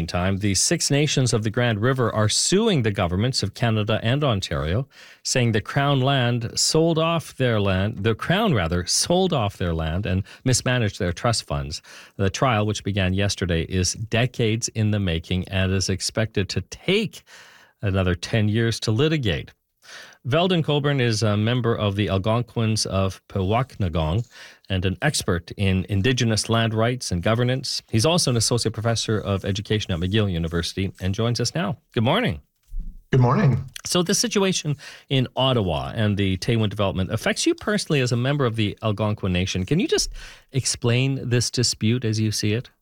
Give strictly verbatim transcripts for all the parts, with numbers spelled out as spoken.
meantime, the Six Nations of the Grand River are suing the governments of Canada and Ontario, saying the Crown land sold off their land, the Crown rather, sold off their land and mismanaged their trust funds. The trial, which began yesterday, is decades in the making and is expected to take another ten years to litigate. Veldon Coburn is a member of the Algonquins of Pewaknagong and an expert in Indigenous land rights and governance. He's also an associate professor of education at McGill University and joins us now. Good morning. Good morning. So the situation in Ottawa and the Teywin development affects you personally as a member of the Algonquin Nation. Can you just explain this dispute as you see it?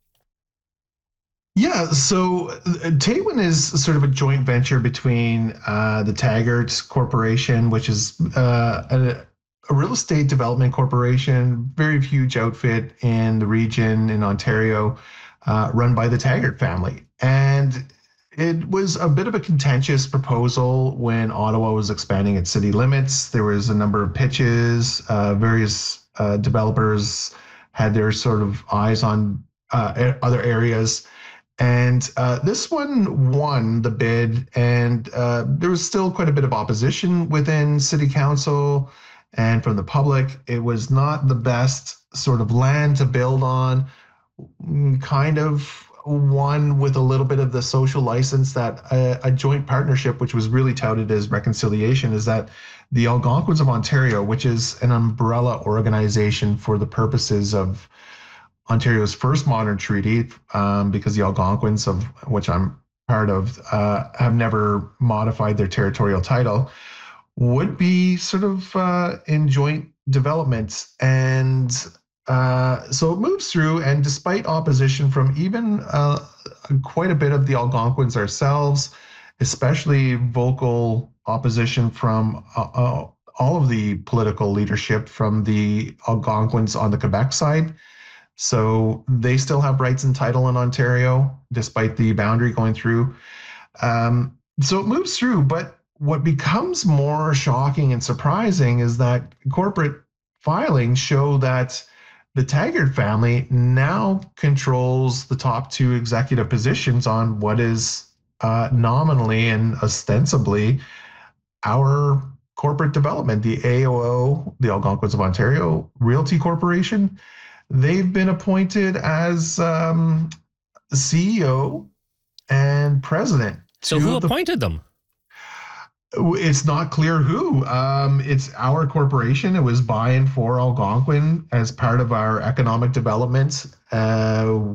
Yeah, so uh, Teywin is sort of a joint venture between uh, the Taggart Corporation, which is uh, a, a real estate development corporation, very huge outfit in the region in Ontario, uh, run by the Taggart family. And it was a bit of a contentious proposal when Ottawa was expanding its city limits. There was a number of pitches, uh, various uh, developers had their sort of eyes on uh, other areas. And uh, this one won the bid, and uh, there was still quite a bit of opposition within City Council and from the public. It was not the best sort of land to build on, kind of one with a little bit of the social license that a, a joint partnership, which was really touted as reconciliation, is that the Algonquins of Ontario, which is an umbrella organization for the purposes of Ontario's first modern treaty, um, because the Algonquins, of which I'm part of, uh, have never modified their territorial title, would be sort of uh, in joint development. And uh, so it moves through, and despite opposition from even uh, quite a bit of the Algonquins ourselves, especially vocal opposition from uh, uh, all of the political leadership from the Algonquins on the Quebec side. So they still have rights and title in Ontario, despite the boundary going through. Um, so it moves through. But what becomes more shocking and surprising is that corporate filings show that the Taggart family now controls the top two executive positions on what is uh, nominally and ostensibly our corporate development, the A O O, the Algonquins of Ontario Realty Corporation. They've been appointed as um, C E O and president. So who appointed the, them? It's not clear who. Um, it's our corporation. It was by and for Algonquin as part of our economic development. Uh,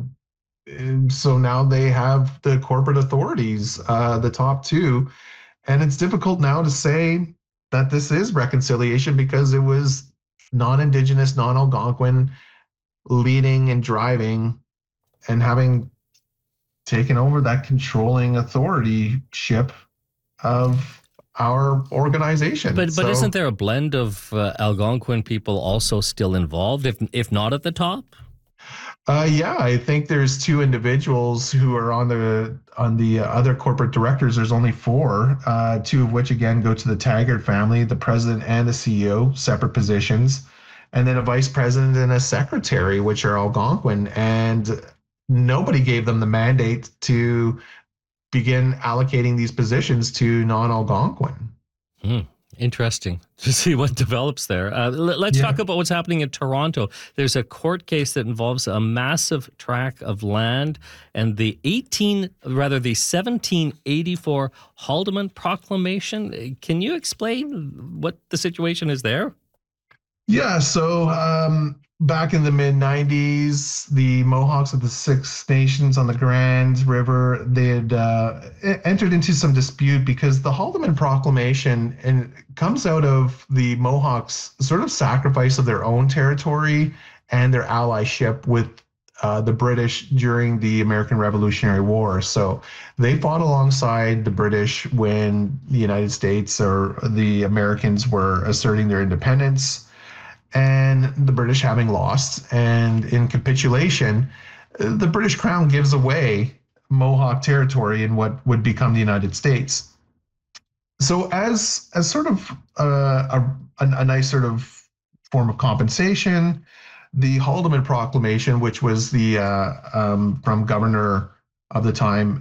so now they have the corporate authorities, uh, the top two. And it's difficult now to say that this is reconciliation because it was non-Indigenous, non-Algonquin leading and driving and having taken over that controlling authority ship of our organization. But but so, isn't there a blend of uh, Algonquin people also still involved, if if not at the top? Uh, yeah, I think there's two individuals who are on the on the other corporate directors. There's only four, uh, two of which again go to the Taggart family, the president and the C E O, separate positions. And then a vice president and a secretary, which are Algonquin, and nobody gave them the mandate to begin allocating these positions to non-Algonquin. Hmm. Interesting to see what develops there. Uh, let's yeah. talk about what's happening in Toronto. There's a court case that involves a massive tract of land and the eighteen, rather the seventeen eighty-four Haldimand Proclamation. Can you explain what the situation is there? Yeah, so um, back in the mid nineties, the Mohawks of the Six Nations on the Grand River, they had uh, entered into some dispute because the Haldimand Proclamation and comes out of the Mohawks' sort of sacrifice of their own territory and their allyship with uh, the British during the American Revolutionary War. So they fought alongside the British when the United States or the Americans were asserting their independence, and the British having lost. And in capitulation, the British Crown gives away Mohawk territory in what would become the United States. So as as sort of uh, a, a nice sort of form of compensation, the Haldimand Proclamation, which was the uh, um, from Governor of the time,